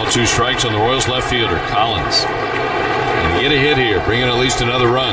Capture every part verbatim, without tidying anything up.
Two strikes on the Royals left fielder, Collins. And get a hit here, bring in at least another run.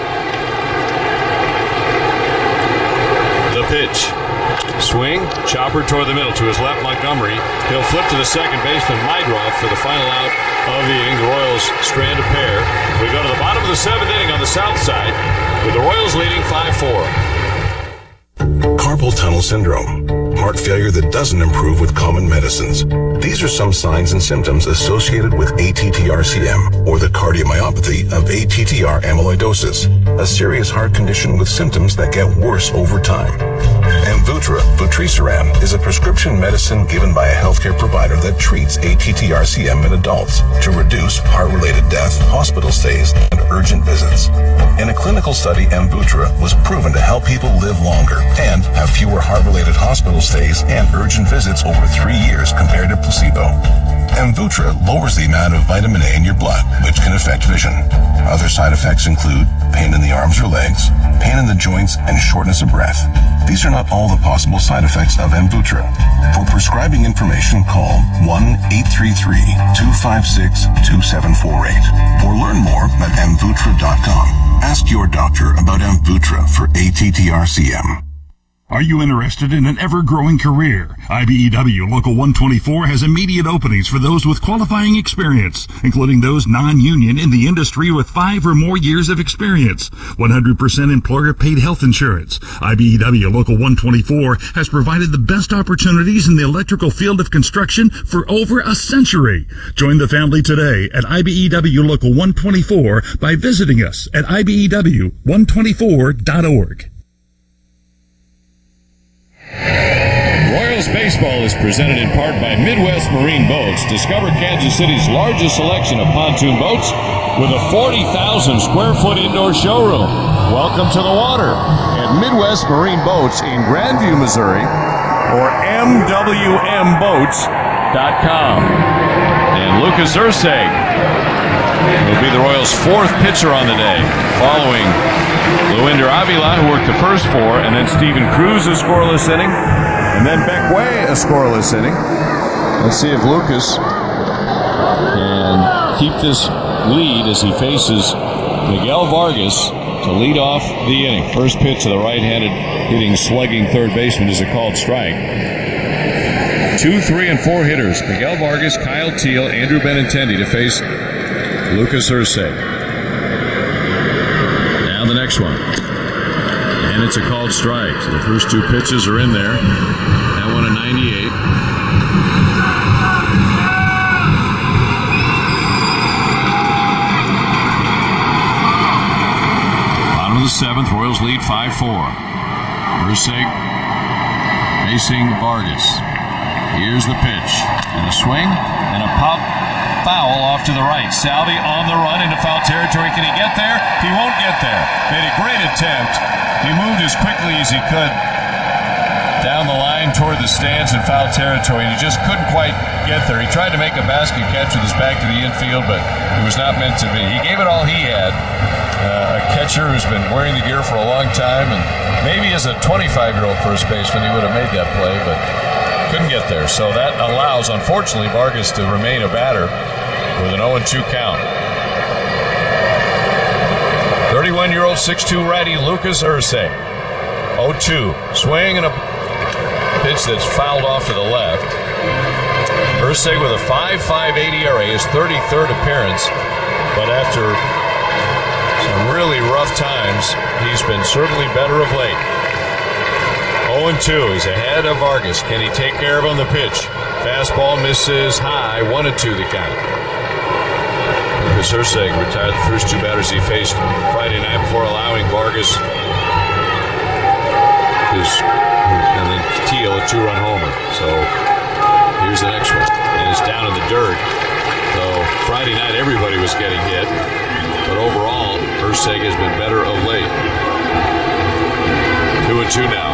The pitch. Swing, chopper toward the middle to his left, Montgomery. He'll flip to the second baseman, Mydroff, for the final out of the inning. The Royals strand a pair. We go to the bottom of the seventh inning on the south side with the Royals leading five four. Carpal tunnel syndrome, heart failure that doesn't improve with common medicines. These are some signs and symptoms associated with A T T R C M, or the cardiomyopathy of A T T R amyloidosis, a serious heart condition with symptoms that get worse over time. Amvuttra, vutrisiran, is a prescription medicine given by a healthcare provider that treats A T T R C M in adults to reduce heart-related death, hospital stays, and urgent visits. In a clinical study, Amvuttra was proven to help people live longer and have fewer heart-related hospital stays and urgent visits over three years compared to placebo. Amvuttra lowers the amount of vitamin A in your blood, which can affect vision. Other side effects include pain in the arms or legs, pain in the joints, and shortness of breath. These are not all the possible side effects of Amvuttra. For prescribing information, call one eight three three, two five six, two seven four eight or learn more at amvuttra dot com. Ask your doctor about Amvuttra for A T T R C M. Are you interested in an ever-growing career? I B E W Local one twenty-four has immediate openings for those with qualifying experience, including those non-union in the industry with five or more years of experience. one hundred percent employer-paid health insurance. I B E W Local one twenty-four has provided the best opportunities in the electrical field of construction for over a century. Join the family today at I B E W Local one twenty-four by visiting us at I B E W one twenty-four dot org. Royals baseball is presented in part by Midwest Marine Boats. Discover Kansas City's largest selection of pontoon boats with a forty thousand square foot indoor showroom. Welcome to the water at Midwest Marine Boats in Grandview, Missouri, or M W M boats dot com. And Lucas Urseg will be the Royals' fourth pitcher on the day, following Luinder Avila, who worked the first four, and then Steven Cruz, a scoreless inning, and then Beck Way, a scoreless inning. Let's see if Lucas can keep this lead as he faces Miguel Vargas to lead off the inning. First pitch to the right-handed hitting, slugging third baseman is a called strike. Two, three, and four hitters, Miguel Vargas, Kyle Teel, Andrew Benintendi to face Lucas Urseg. Now the next one. And it's a called strike. So the first two pitches are in there. That one a ninety-eight. Bottom of the seventh, Royals lead five four. Urseg facing Vargas. Here's the pitch. And a swing and a pop. Foul off to the right. Salvi on the run into foul territory. Can he get there? He won't get there. Made a great attempt. He moved as quickly as he could down the line toward the stands in foul territory, and he just couldn't quite get there. He tried to make a basket catch with his back to the infield, but it was not meant to be. He gave it all he had. Uh, a catcher who's been wearing the gear for a long time, and maybe as a twenty-five-year-old first baseman he would have made that play, but couldn't get there. So that allows, unfortunately, Vargas to remain a batter with an oh and two count. thirty-one-year-old six two righty Lucas Urseg. oh two. Swing and a pitch that's fouled off to the left. Urseg with a five point five eight E R A, his thirty-third appearance, but after some really rough times, he's been certainly better of late. oh and two. He's ahead of Vargas. Can he take care of on the pitch? Fastball misses high. one and two the count. Lucas Urseg retired the first two batters he faced Friday night before allowing Vargas his, and then Teel a two-run homer. So here's the next one. And it's down in the dirt. So Friday night everybody was getting hit. But overall, Urseg has been better of late. Two and two now.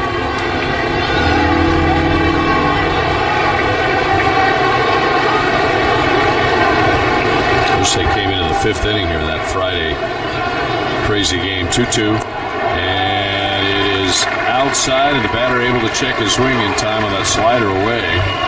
Urseg came into the fifth inning here in that Friday crazy game. two two. And it is outside, and the batter able to check his swing in time on that slider away.